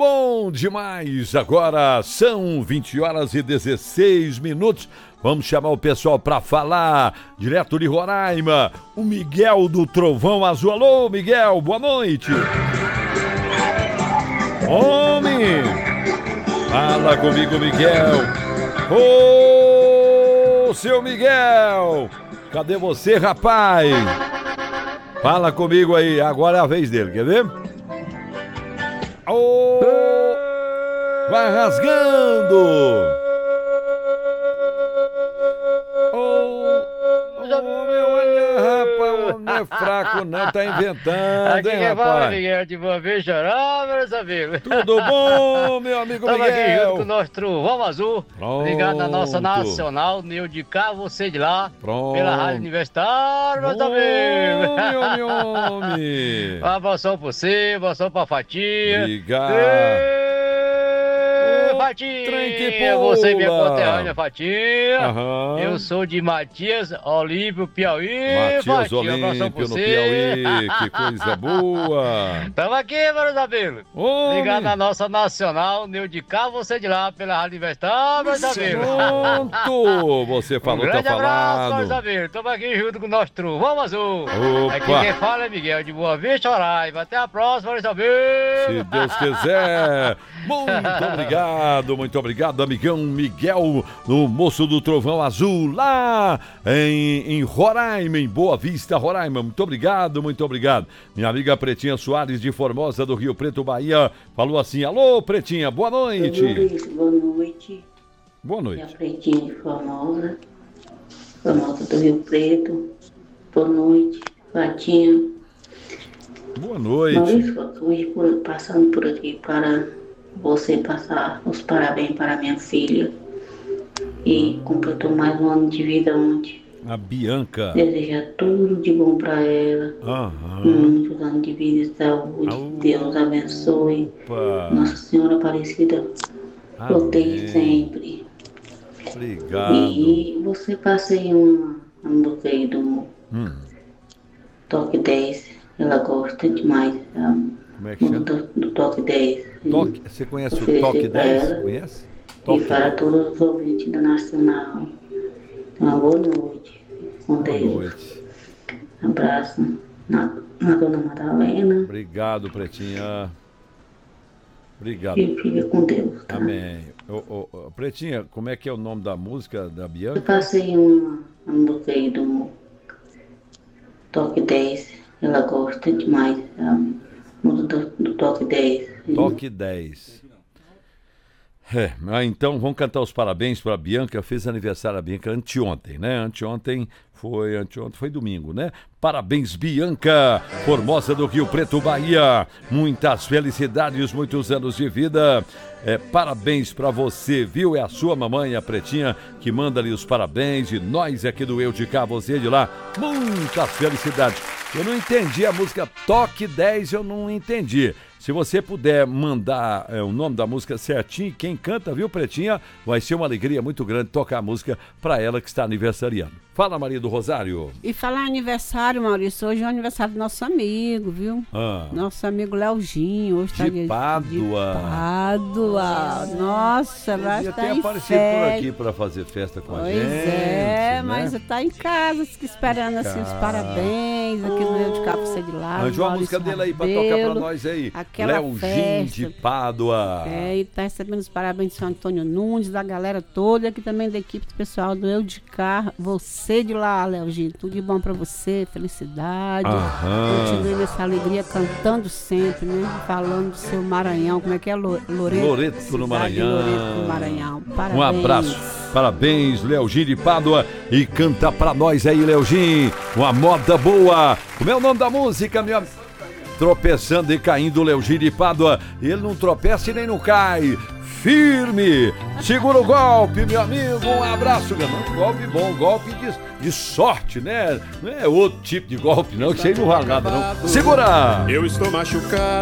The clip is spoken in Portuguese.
bom demais. Agora são 20 horas e 16 minutos. Vamos chamar o pessoal para falar, direto de Roraima, o Miguel do Trovão Azul. Alô, Miguel, boa noite. Homem, fala comigo, Miguel. Ô, seu Miguel, cadê você, rapaz? Fala comigo aí, agora é a vez dele, quer ver? Ô, vai rasgando. Não é fraco não, tá inventando, aqui hein, quem rapaz? fala, Miguel, de Boa Vista, chorar, meus amigos. Tudo bom, meu amigo Estamos Miguel? aqui junto com o nosso Trovão Azul, Pronto. ligado na nossa nacional, Neu de cá, você de lá, Pronto. pela Rádio Universitária, meus amigos. Homem. Um abração pra você, um abração pra Fatia. Obrigado. Trem que Fatinha, pula. você minha conterrânea, Fatinha. Aham. Eu sou de Matias Olímpio, Piauí. Matias Fatinha, um abração pra Olímpio no você. Piauí, que coisa boa. Estamos aqui, meus amigos. Homem. Ligado na nossa nacional, Neu de cá, você de lá, pela Rádio Universitária, meus amigos. Pronto, você falou, grande tá abraço, meus falado. amigos. Estamos aqui junto com o nosso Trovão Azul. Opa. Aqui quem fala é Miguel de Boa Vista, Roraima. Até a próxima, meus amigos. Se Deus quiser. Muito obrigado, amigão Miguel, o moço do Trovão Azul, lá em Roraima, em Boa Vista, Roraima. Muito obrigado. Minha amiga Pretinha Soares, de Formosa, do Rio Preto, Bahia, falou assim: alô, Pretinha, boa noite. Boa noite. Boa É a noite. Pretinha de Formosa do Rio Preto. Boa noite, Fatinha. Boa noite. Maurício, hoje passando por aqui para você passar os parabéns para minha filha. E completou mais um ano de vida ontem. A Bianca. Desejar tudo de bom para ela. Aham. Muitos anos de vida e saúde. Deus abençoe. Opa. Nossa Senhora Aparecida proteja sempre. Obrigado. E você passa aí uma música aí do Toque 10. Ela gosta demais. Como é que chama? Do Toque 10. Você conhece o Oferecer Toque pra 10? ela. Conhece? E Toque para todos os ouvintes da Nacional. Uma boa noite. Com Boa Deus. noite. Abraço na Dona Madalena. Obrigado, Pretinha. Obrigado. E fica com Deus. Tá? Amém. Pretinha, como é que é o nome da música da Eu Bianca? passei uma música aí do Toque 10. Ela gosta demais. A música do Toque 10. Toque 10. Então vamos cantar os parabéns para a Bianca. Fez aniversário a Bianca anteontem, né? Anteontem foi domingo, né? Parabéns, Bianca, Formosa do Rio Preto, Bahia. Muitas felicidades, muitos anos de vida. Parabéns para você, viu? É a sua mamãe, a Pretinha, que manda ali os parabéns. E nós aqui do Eu de Cá, você de lá. Muitas felicidades. Eu não entendi a música Toque 10, eu não entendi. Se você puder mandar o nome da música certinho, quem canta, viu, Pretinha? Vai ser uma alegria muito grande tocar a música para ela que está aniversariando. Fala, Maria do Rosário. E falar aniversário, Maurício, hoje é o aniversário do nosso amigo, viu? Nosso amigo Leozinho, hoje está De Pádua. De Pádua. Nossa, vai Ele estar tem em aparecido por festa. aqui para fazer festa com a Pois gente. é, né? mas está em casa, esperando assim os parabéns aqui no Eu de Cá, você de lá. Arranjou a música dele aí para tocar para nós aí. Aquela Leozinho festa. de Pádua. E tá recebendo os parabéns de São Antônio Nunes, da galera toda, aqui também da equipe do pessoal do Eu de Cá. Você de lá, Leozinho, tudo de bom pra você, felicidade. Continue nessa alegria, cantando sempre, né? Falando do seu Maranhão, como é que é? Loreto no Maranhão. Loreto no Maranhão. Parabéns. Um abraço. Parabéns, Leozinho de Pádua. E canta pra nós aí, Leozinho. Uma moda boa. Como é o nome da música, meu amigo? Tropeçando e caindo, Leozinho de Pádua. Ele não tropeça e nem não cai. Firme. Segura o golpe, meu amigo. Um abraço. Não, golpe bom, golpe de sorte, né? Não é outro tipo de golpe, não, que você não vai nada, não. Segura. Eu estou machucado.